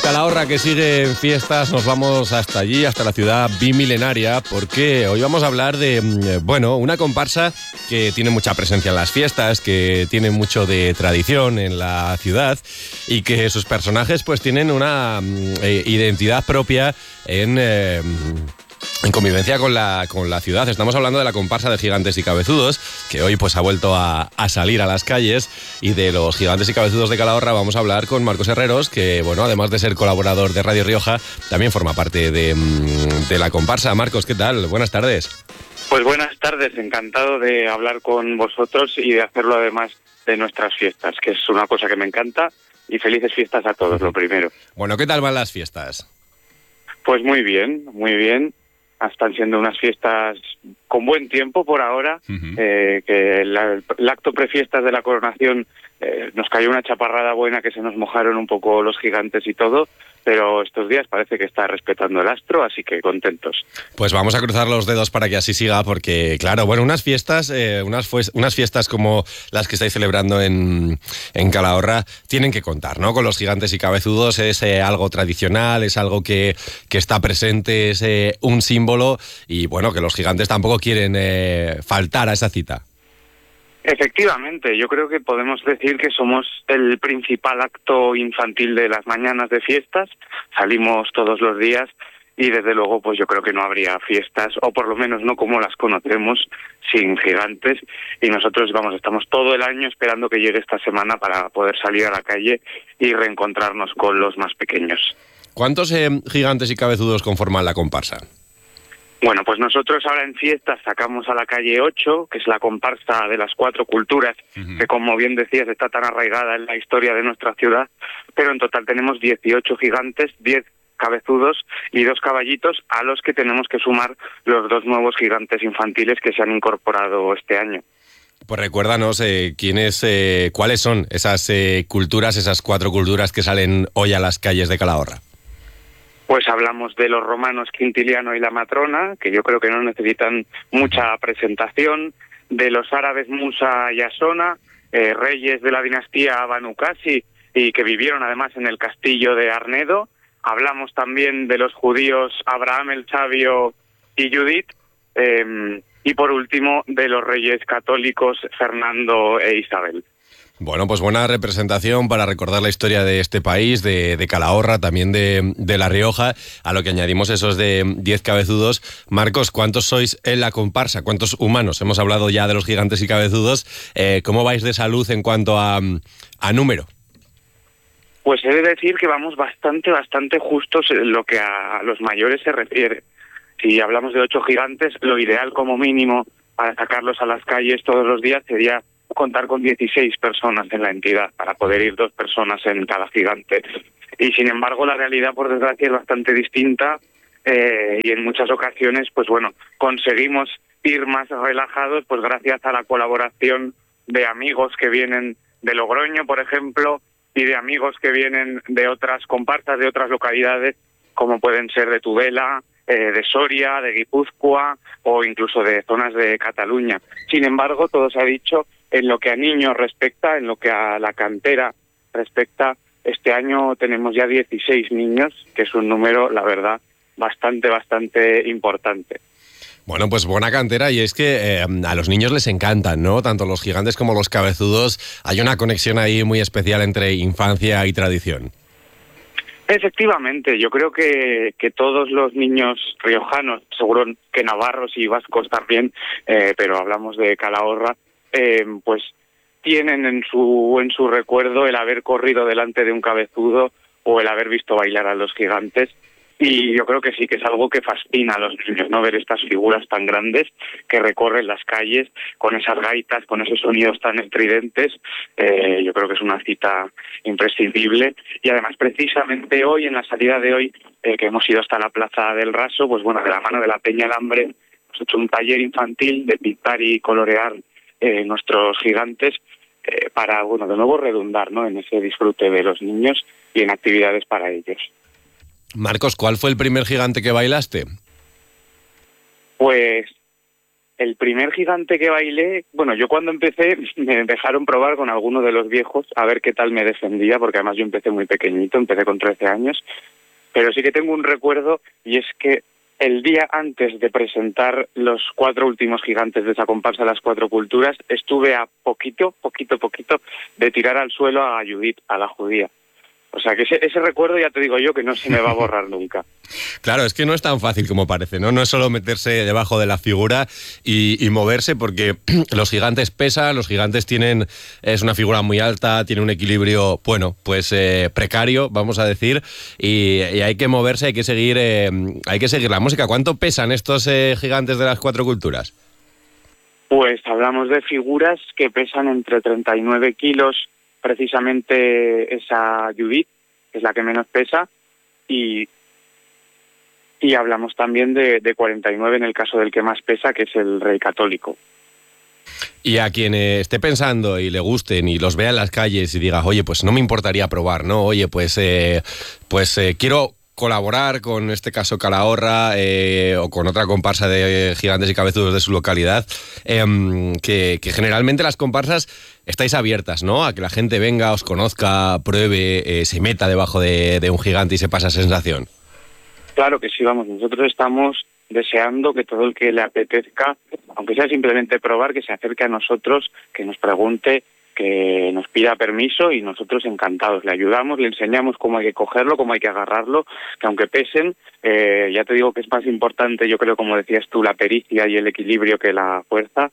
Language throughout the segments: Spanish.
Calahorra, que sigue en fiestas, nos vamos hasta allí, hasta la ciudad bimilenaria, porque hoy vamos a hablar de, una comparsa que tiene mucha presencia en las fiestas, que tiene mucho de tradición en la ciudad y que sus personajes pues tienen una identidad propia en convivencia con la ciudad. Estamos hablando de la comparsa de Gigantes y Cabezudos, que hoy pues ha vuelto a salir a las calles, y de los Gigantes y Cabezudos de Calahorra vamos a hablar con Marcos Herreros, que además de ser colaborador de Radio Rioja, también forma parte de la comparsa. Marcos, ¿qué tal? Buenas tardes. Pues buenas tardes, encantado de hablar con vosotros y de hacerlo además de nuestras fiestas, que es una cosa que me encanta, y felices fiestas a todos, lo primero. Bueno, ¿qué tal van las fiestas? Pues muy bien, muy bien. Están siendo unas fiestas con buen tiempo por ahora, que el acto prefiestas de la coronación nos cayó una chaparrada buena, que se nos mojaron un poco los gigantes y todo, pero estos días parece que está respetando el astro, así que contentos. Pues vamos a cruzar los dedos para que así siga, porque claro, unas fiestas como las que estáis celebrando en Calahorra tienen que contar, ¿no? Con los Gigantes y Cabezudos es algo tradicional, es algo que está presente, es un símbolo, y que los gigantes tampoco quieren faltar a esa cita. Efectivamente, yo creo que podemos decir que somos el principal acto infantil de las mañanas de fiestas. Salimos todos los días y desde luego pues yo creo que no habría fiestas, o por lo menos no como las conocemos, sin gigantes. Y nosotros estamos todo el año esperando que llegue esta semana para poder salir a la calle y reencontrarnos con los más pequeños. ¿Cuántos gigantes y cabezudos conforman la comparsa? Bueno, pues nosotros ahora en fiestas sacamos a la calle 8, que es la comparsa de las 4 culturas, que como bien decías está tan arraigada en la historia de nuestra ciudad, pero en total tenemos 18 gigantes, 10 cabezudos y 2 caballitos, a los que tenemos que sumar los 2 nuevos gigantes infantiles que se han incorporado este año. Pues recuérdanos cuáles son esas culturas, esas 4 culturas que salen hoy a las calles de Calahorra. Pues hablamos de los romanos Quintiliano y la Matrona, que yo creo que no necesitan mucha presentación, de los árabes Musa y Asona, reyes de la dinastía Banu Qasi, y que vivieron además en el castillo de Arnedo. Hablamos también de los judíos Abraham el Sabio y Judith, y por último de los reyes católicos Fernando e Isabel. Bueno, pues buena representación para recordar la historia de este país, de Calahorra, también de La Rioja, a lo que añadimos esos de 10 cabezudos. Marcos, ¿cuántos sois en la comparsa? ¿Cuántos humanos? Hemos hablado ya de los gigantes y cabezudos. ¿Cómo vais de salud en cuanto a número? Pues he de decir que vamos bastante justos en lo que a los mayores se refiere. Si hablamos de 8 gigantes, lo ideal como mínimo para sacarlos a las calles todos los días sería contar con 16 personas en la entidad, para poder ir 2 personas en cada gigante. Y sin embargo la realidad, por desgracia, es bastante distinta, y en muchas ocasiones conseguimos ir más relajados pues gracias a la colaboración de amigos que vienen de Logroño, por ejemplo, y de amigos que vienen de otras comparsas, de otras localidades, como pueden ser de Tudela, de Soria, de Guipúzcoa o incluso de zonas de Cataluña. Sin embargo, todo se ha dicho, en lo que a niños respecta, en lo que a la cantera respecta, este año tenemos ya 16 niños, que es un número, la verdad, bastante importante. Bueno, pues buena cantera, y es que a los niños les encantan, ¿no? Tanto los gigantes como los cabezudos. Hay una conexión ahí muy especial entre infancia y tradición. Efectivamente, yo creo que todos los niños riojanos, seguro que navarros y vascos también, pero hablamos de Calahorra, pues tienen en su recuerdo el haber corrido delante de un cabezudo o el haber visto bailar a los gigantes. Y yo creo que sí, que es algo que fascina a los niños, ¿no? Ver estas figuras tan grandes que recorren las calles con esas gaitas, con esos sonidos tan estridentes. Yo creo que es una cita imprescindible. Y además, precisamente hoy, en la salida de hoy, que hemos ido hasta la Plaza del Raso, pues de la mano de la Peña Alambre, hemos hecho un taller infantil de pintar y colorear nuestros gigantes, para, de nuevo redundar, ¿no?, en ese disfrute de los niños y en actividades para ellos. Marcos, ¿cuál fue el primer gigante que bailaste? Pues El primer gigante que bailé, bueno, yo cuando empecé me dejaron probar con alguno de los viejos a ver qué tal me defendía, porque además yo empecé muy pequeñito, empecé con 13 años, pero sí que tengo un recuerdo, y es que el día antes de presentar los 4 últimos gigantes de esa comparsa, las 4 culturas, estuve a poquito de tirar al suelo a Judith, a la judía. O sea, que ese recuerdo ya te digo yo que no se me va a borrar nunca. Claro, es que no es tan fácil como parece, ¿no? No es solo meterse debajo de la figura y moverse, porque los gigantes pesan, los gigantes es una figura muy alta, tiene un equilibrio, bueno, pues precario, vamos a decir, y hay que moverse, hay que seguir la música. ¿Cuánto pesan estos gigantes de las 4 culturas? Pues hablamos de figuras que pesan entre 39 kilos, precisamente esa Judith, que es la que menos pesa, y hablamos también de 49 en el caso del que más pesa, que es el Rey Católico. Y a quien esté pensando y le gusten y los vea en las calles y diga, oye, pues no me importaría probar, ¿no? Oye, pues quiero colaborar con, este caso, Calahorra o con otra comparsa de gigantes y cabezudos de su localidad, que generalmente las comparsas estáis abiertas, ¿no? A que la gente venga, os conozca, pruebe, se meta debajo de un gigante y sepa esa sensación. Claro que sí, vamos, nosotros estamos deseando que todo el que le apetezca, aunque sea simplemente probar, que se acerque a nosotros, que nos pregunte, que nos pida permiso, y nosotros encantados le ayudamos, le enseñamos cómo hay que cogerlo, cómo hay que agarrarlo, que aunque pesen, ya te digo que es más importante, yo creo, como decías tú, la pericia y el equilibrio que la fuerza.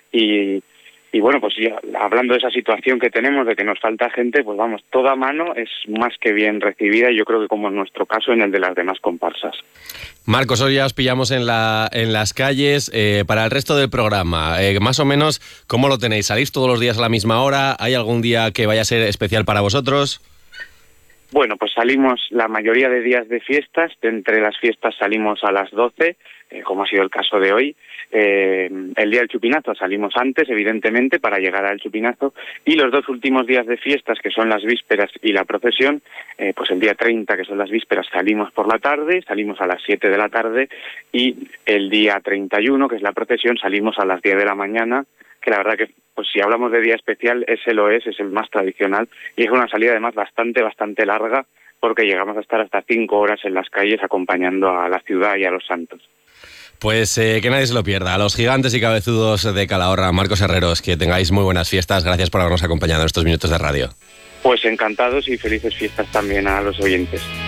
Y bueno, pues ya hablando de esa situación que tenemos, de que nos falta gente, pues vamos, toda mano es más que bien recibida, y yo creo que como en nuestro caso, en el de las demás comparsas. Marcos, hoy ya os pillamos en las calles. Para el resto del programa, más o menos, ¿cómo lo tenéis? ¿Salís todos los días a la misma hora? ¿Hay algún día que vaya a ser especial para vosotros? Bueno, pues salimos la mayoría de días de fiestas. De entre las fiestas salimos a las 12, como ha sido el caso de hoy. El día del chupinazo salimos antes, evidentemente, para llegar al chupinazo, y los 2 últimos días de fiestas, que son las vísperas y la procesión, pues el día 30, que son las vísperas, salimos por la tarde, salimos a las 7 de la tarde, y el día 31, que es la procesión, salimos a las 10 de la mañana, que la verdad que, pues si hablamos de día especial, ese lo es el más tradicional, y es una salida además bastante larga, porque llegamos a estar hasta 5 horas en las calles acompañando a la ciudad y a los santos. Pues que nadie se lo pierda. A los gigantes y cabezudos de Calahorra, Marcos Herreros, que tengáis muy buenas fiestas. Gracias por habernos acompañado en estos minutos de radio. Pues encantados, y felices fiestas también a los oyentes.